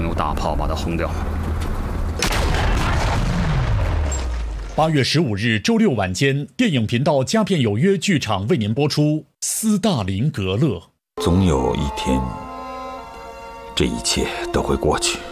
能用大炮把它轰掉。 8月15日周六晚间，电影频道佳片有约剧场为您播出《斯大林格勒》。 总有一天，这一切都会过去。